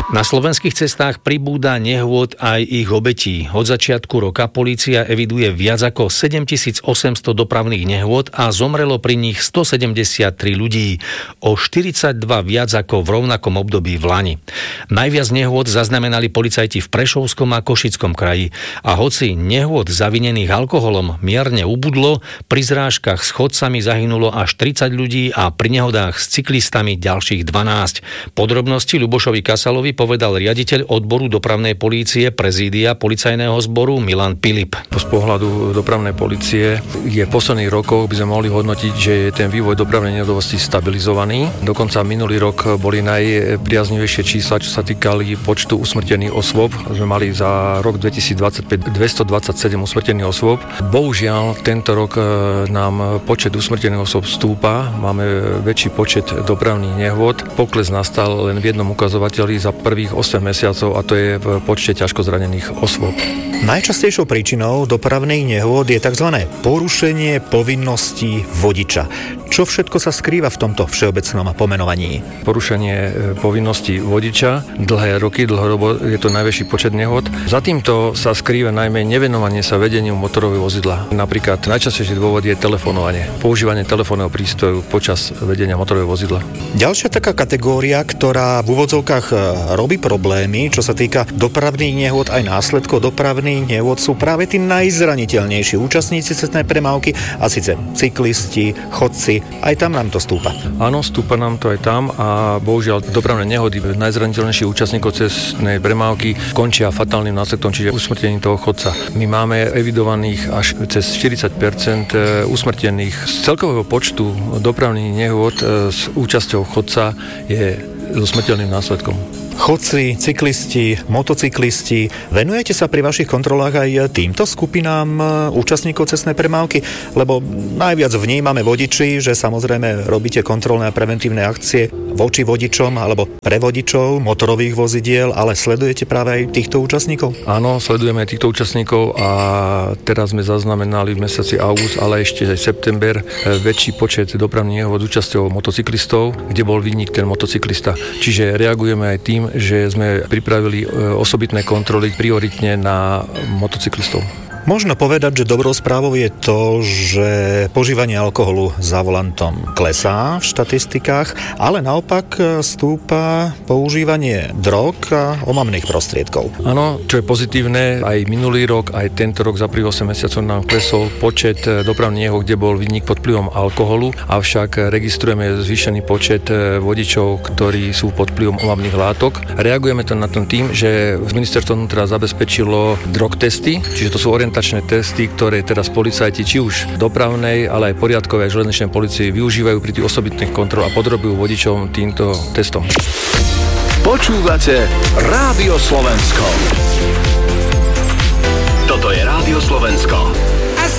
Na slovenských cestách pribúda nehôd aj ich obetí. Od začiatku roka polícia eviduje viac ako 7800 dopravných nehôd a zomrelo pri nich 173 ľudí. O 42 viac ako v rovnakom období v lani. Najviac nehôd zaznamenali policajti v Prešovskom a Košickom kraji. A hoci nehôd zavinených alkoholom mierne ubudlo, pri zrážkach s chodcami zahynulo až 30 ľudí a pri nehodách s cyklistami ďalších 12. Podrobnosti Ľubošovi Kasalovi povedal riaditeľ odboru dopravnej polície prezídia policajného zboru Milan Pilip. Z pohľadu dopravnej polície je v posledných rokoch by sme mohli hodnotiť, že je ten vývoj dopravnej nehodovosti stabilizovaný. Dokonca minulý rok boli najpriaznivejšie čísla, čo sa týkali počtu usmrtených osôb. Sme mali za rok 2025 227 usmrtených osôb. Bohužiaľ, tento rok nám počet usmrtených osôb stúpa. Máme väčší počet dopravných nehôd. Pokles nastal len v jednom ukazovateli za prvých 8 mesiacov a to je v počte ťažko zranených osôb. Najčastejšou príčinou dopravných nehôd je tzv. Porušenie povinností vodiča. Čo všetko sa skrýva v tomto všeobecnom pomenovaní? Porušenie povinností vodiča, dlhé roky, dlhorobo je to najväčší počet nehôd. Za týmto sa skrýva najmä nevenovanie sa vedeniu motorového vozidla. Napríklad najčastejší dôvod je telefonovanie, používanie telefónneho prístroju počas vedenia motorového vozidla. Ďalšia taká kategória, ktorá v úvodzovkách robí problémy, čo sa týka dopravných nehôd aj následkov dopravných nehôd, sú práve tí najzraniteľnejší účastníci cestnej premávky, a síce cyklisti, chodci, aj tam nám to stúpa. Áno, stúpa nám to aj tam a bohužiaľ dopravné nehody najzraniteľnejších účastníkov cestnej premávky končia fatálnym následkom, čiže usmrtením toho chodca. My máme evidovaných až cez 40% usmrtených. Z celkového počtu dopravných nehôd s účasťou chodca je so smrteľným následkom. Chodci, cyklisti, motocyklisti, venujete sa pri vašich kontrolách aj týmto skupinám účastníkov cestnej premávky? Lebo najviac vnímame vodiči, že samozrejme robíte kontrolné a preventívne akcie voči vodičom alebo pre vodičov motorových vozidiel, ale sledujete práve aj týchto účastníkov? Áno, sledujeme aj týchto účastníkov a teraz sme zaznamenali v mesiaci august, ale ešte aj september väčší počet dopravných nehôd s účasťou motocyklistov, kde bol vinník ten motocyklista. Čiže reagujeme aj tým, že sme pripravili osobitné kontroly prioritne na motocyklistov. Možno povedať, že dobrou správou je to, že požívanie alkoholu za volantom klesá v štatistikách, ale naopak stúpa používanie drog a omamných prostriedkov. Áno, čo je pozitívne, aj minulý rok, aj tento rok za prvých 8 mesiacov nám klesol počet dopravných nehôd, kde bol vinník pod vplyvom alkoholu, avšak registrujeme zvýšený počet vodičov, ktorí sú pod vplyvom omamných látok. Reagujeme to na tom tým, že ministerstvo vnútra zabezpečilo drog testy, čiže to sú orientačné testy, ktoré teraz policajti, či už dopravnej, ale aj poriadkovej a železničnej polícii využívajú pri tých osobitných kontrol a podrobujú vodičom týmto testom. Počúvate Rádio Slovensko. Toto je Rádio Slovensko.